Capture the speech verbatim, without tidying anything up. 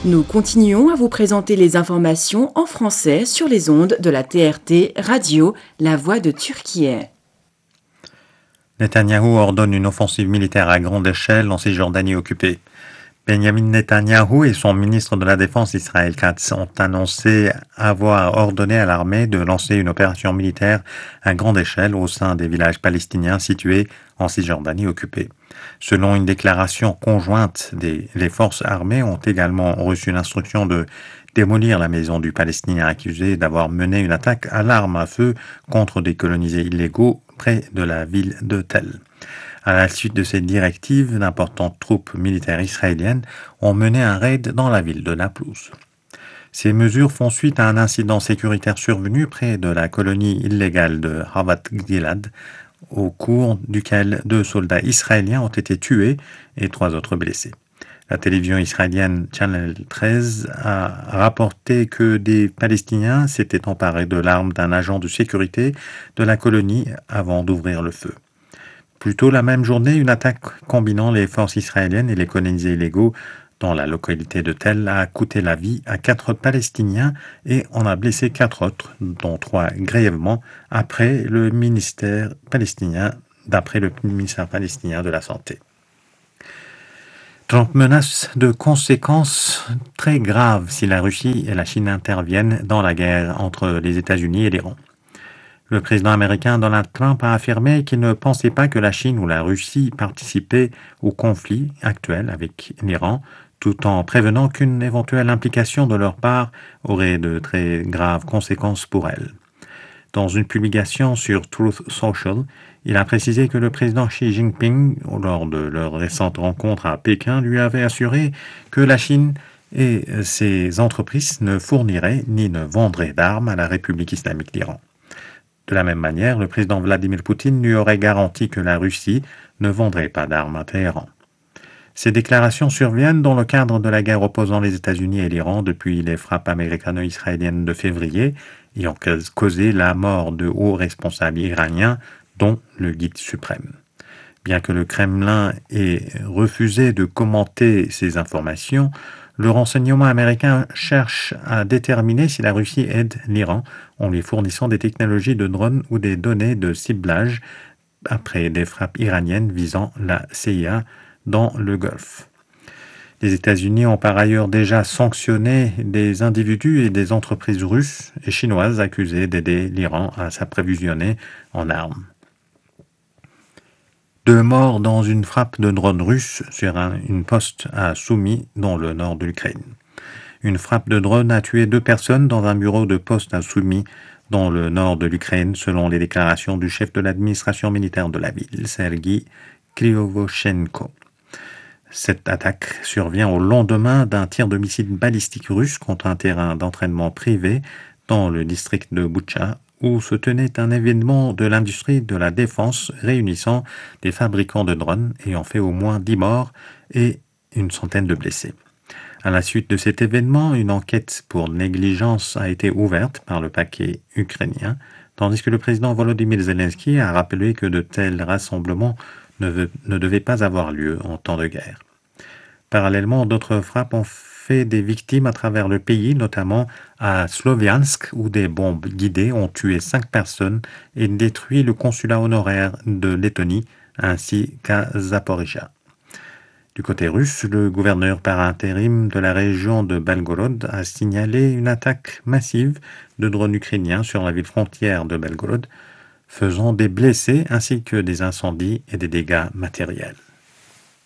Nous continuons à vous présenter les informations en français sur les ondes de la T R T Radio, la voix de Turquie. Netanyahou ordonne une offensive militaire à grande échelle en Cisjordanie occupée. Benjamin Netanyahou et son ministre de la Défense Israël Katz ont annoncé avoir ordonné à l'armée de lancer une opération militaire à grande échelle au sein des villages palestiniens situés en Cisjordanie occupée. Selon une déclaration conjointe, des, les forces armées ont également reçu l'instruction de démolir la maison du Palestinien accusé d'avoir mené une attaque à l'arme à feu contre des colonisés illégaux près de la ville de Tel. À la suite de cette directive, d'importantes troupes militaires israéliennes ont mené un raid dans la ville de Naplouse. Ces mesures font suite à un incident sécuritaire survenu près de la colonie illégale de Havat Gilad, au cours duquel deux soldats israéliens ont été tués et trois autres blessés. La télévision israélienne Channel treize a rapporté que des Palestiniens s'étaient emparés de l'arme d'un agent de sécurité de la colonie avant d'ouvrir le feu. Plus tôt la même journée, une attaque combinant les forces israéliennes et les colonisés illégaux dans la localité de Tel a coûté la vie à quatre Palestiniens et en a blessé quatre autres, dont trois grièvement, après le ministère palestinien, d'après le ministère palestinien de la Santé. Trump menace de conséquences très graves si la Russie et la Chine interviennent dans la guerre entre les États-Unis et l'Iran. Le président américain Donald Trump a affirmé qu'il ne pensait pas que la Chine ou la Russie participaient au conflit actuel avec l'Iran, tout en prévenant qu'une éventuelle implication de leur part aurait de très graves conséquences pour elle. Dans une publication sur Truth Social, il a précisé que le président Xi Jinping, lors de leur récente rencontre à Pékin, lui avait assuré que la Chine et ses entreprises ne fourniraient ni ne vendraient d'armes à la République islamique d'Iran. De la même manière, le président Vladimir Poutine lui aurait garanti que la Russie ne vendrait pas d'armes à Téhéran. Ces déclarations surviennent dans le cadre de la guerre opposant les États-Unis et l'Iran depuis les frappes américano-israéliennes de février, ayant causé la mort de hauts responsables iraniens, dont le guide suprême. Bien que le Kremlin ait refusé de commenter ces informations, le renseignement américain cherche à déterminer si la Russie aide l'Iran en lui fournissant des technologies de drones ou des données de ciblage après des frappes iraniennes visant la C I A dans le Golfe. Les États-Unis ont par ailleurs déjà sanctionné des individus et des entreprises russes et chinoises accusés d'aider l'Iran à s'approvisionner en armes. Deux morts dans une frappe de drone russe sur un, une poste à Soumy dans le nord de l'Ukraine. Une frappe de drone a tué deux personnes dans un bureau de poste à Soumy dans le nord de l'Ukraine, selon les déclarations du chef de l'administration militaire de la ville, Sergei Kryovoshenko. Cette attaque survient au lendemain d'un tir de missile balistique russe contre un terrain d'entraînement privé dans le district de Boutcha, où se tenait un événement de l'industrie de la défense réunissant des fabricants de drones ayant fait au moins dix morts et une centaine de blessés. À la suite de cet événement, une enquête pour négligence a été ouverte par le parquet ukrainien, tandis que le président Volodymyr Zelensky a rappelé que de tels rassemblements ne, veut, ne devaient pas avoir lieu en temps de guerre. Parallèlement, d'autres frappes ont fait des victimes à travers le pays, notamment à Sloviansk, où des bombes guidées ont tué cinq personnes et détruit le consulat honoraire de Lettonie, ainsi qu'à Zaporizhzhia. Du côté russe, le gouverneur par intérim de la région de Belgorod a signalé une attaque massive de drones ukrainiens sur la ville frontière de Belgorod, faisant des blessés ainsi que des incendies et des dégâts matériels.